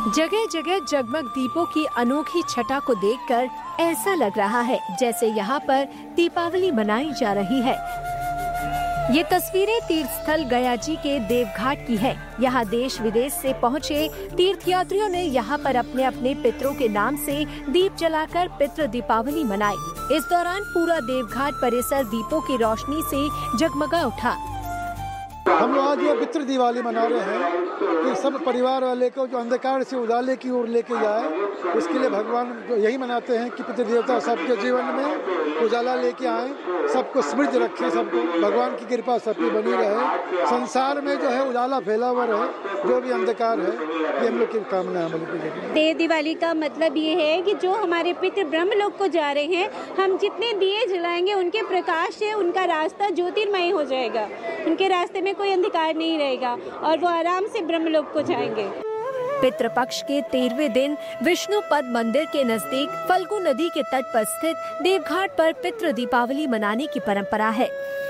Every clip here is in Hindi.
जगह जगह जगमग दीपों की अनोखी छटा को देखकर ऐसा लग रहा है जैसे यहाँ पर दीपावली मनाई जा रही है। ये तस्वीरें तीर्थ स्थल गया जी के देवघाट की है। यहाँ देश विदेश से पहुँचे तीर्थयात्रियों ने यहाँ पर अपने अपने पितरों के नाम से दीप जलाकर पितृ दीपावली मनाई। इस दौरान पूरा देवघाट परिसर दीपों की रोशनी से जगमगा उठा। हम लोग आज ये पितृ दिवाली मना रहे हैं कि सब परिवार वाले को जो अंधकार से उजाले की ओर लेके जाए, उसके लिए भगवान जो यही मनाते हैं कि पितृ देवता सबके जीवन में उजाला लेके आए, सबको समृद्ध रखें, सबको भगवान की कृपा सब पे बनी रहे, संसार में जो है उजाला फैला हुआ रहे, जो भी अंधकार है, ये हम लोग की कामना है। देव दिवाली का मतलब ये है कि जो हमारे पितृ ब्रह्मलोक को जा रहे हैं, हम जितने दिए जलाएंगे उनके प्रकाश से उनका रास्ता ज्योतिर्मय हो जाएगा, उनके रास्ते में कोई अंधकार नहीं रहेगा और वो आराम से ब्रह्मलोक को जाएंगे। पितृपक्ष के 13वें दिन विष्णु पद मंदिर के नजदीक फल्गु नदी के तट पर स्थित देवघाट पर पितृ दीपावली मनाने की परंपरा है।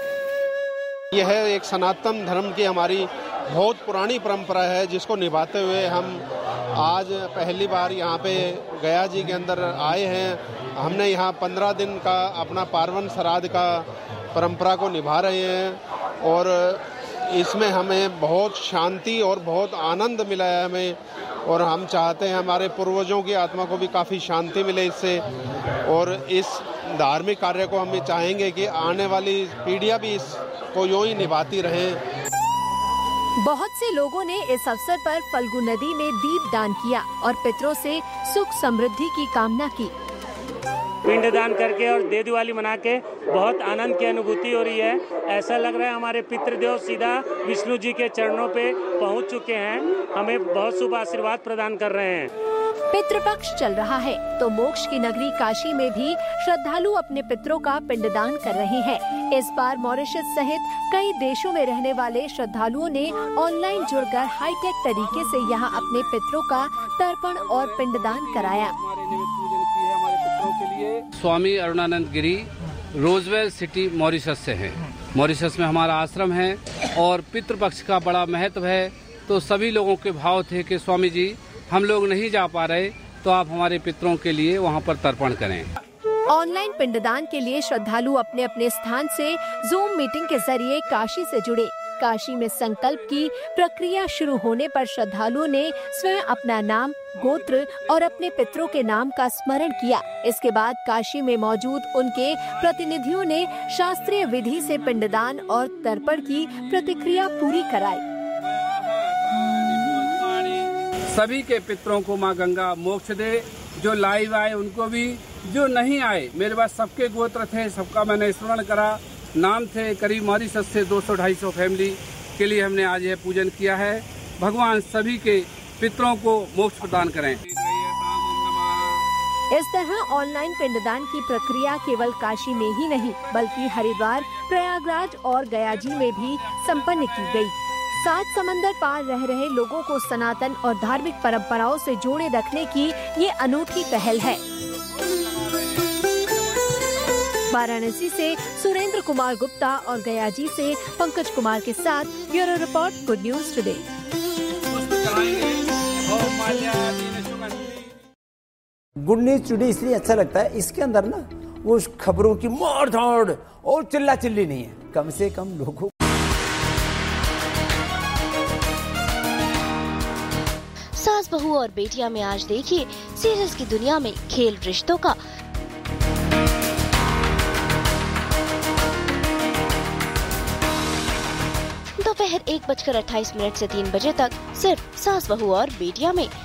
यह एक सनातन धर्म की हमारी बहुत पुरानी परंपरा है, जिसको निभाते हुए हम आज पहली बार यहाँ पे गया जी के अंदर आए हैं। हमने यहाँ 15 दिन का अपना पार्वन श्राद्ध का परंपरा को निभा रहे हैं और इसमें हमें बहुत शांति और बहुत आनंद मिला है हमें, और हम चाहते हैं हमारे पूर्वजों की आत्मा को भी काफ़ी शांति मिले इससे, और इस धार्मिक कार्य को हम चाहेंगे कि आने वाली पीढ़ियां भी इसको यूं ही निभाती रहें। बहुत से लोगों ने इस अवसर पर फल्गु नदी में दीप दान किया और पितरों से सुख समृद्धि की कामना की। पिंडदान करके और देव दिवाली मना के बहुत आनंद की अनुभूति हो रही है। ऐसा लग रहा है हमारे पितृदेव सीधा विष्णु जी के चरणों पे पहुंच चुके हैं, हमें बहुत शुभ आशीर्वाद प्रदान कर रहे हैं। पितृपक्ष चल रहा है तो मोक्ष की नगरी काशी में भी श्रद्धालु अपने पितरों का पिंडदान कर रहे हैं। इस बार मॉरिशस सहित कई देशों में रहने वाले श्रद्धालुओं ने ऑनलाइन जुड़कर हाईटेक तरीके से यहाँ अपने पितरों का तर्पण और पिंडदान कराया। स्वामी अरुणानंद गिरी रोजवेल सिटी मॉरिशस से हैं। मॉरिशस में हमारा आश्रम है और पितृपक्ष का बड़ा महत्व है, तो सभी लोगों के भाव थे कि स्वामी जी हम लोग नहीं जा पा रहे तो आप हमारे पितरों के लिए वहाँ पर तर्पण करें। ऑनलाइन पिंडदान के लिए श्रद्धालु अपने अपने स्थान से जूम मीटिंग के जरिए काशी से जुड़े। काशी में संकल्प की प्रक्रिया शुरू होने पर श्रद्धालुओं ने स्वयं अपना नाम, गोत्र और अपने पितरों के नाम का स्मरण किया। इसके बाद काशी में मौजूद उनके प्रतिनिधियों ने शास्त्रीय विधि से पिंडदान और तर्पण की प्रतिक्रिया पूरी कराई। सभी के पितरों को माँ गंगा मोक्ष दे, जो लाइव आए उनको भी, जो नहीं आए, मेरे पास सबके गोत्र थे, सबका मैंने स्मरण करा, नाम थे। करीब मॉरिशस से 200-250 फैमिली के लिए हमने आज यह पूजन किया है। भगवान सभी के पितरों को मोक्ष प्रदान करें। इस तरह ऑनलाइन पिंडदान की प्रक्रिया केवल काशी में ही नहीं बल्कि हरिद्वार, प्रयागराज और गया जी में भी संपन्न की गई। 7 समंदर पार रह रहे लोगों को सनातन और धार्मिक परंपराओं से जोड़े रखने की ये अनूठी पहल है। वाराणसी से सुरेंद्र कुमार गुप्ता और गया जी से पंकज कुमार के साथ bureau report, good news today. Good news today इसलिए अच्छा लगता है, इसके अंदर ना वो खबरों की मार धाड़ और चिल्ला चिल्ली नहीं है, कम से कम लोगों। सास बहू और बेटियां में आज देखिए सीरियल्स की दुनिया में खेल रिश्तों का। दोपहर 1:28 से 3 बजे तक सिर्फ सास बहू और बेटियां में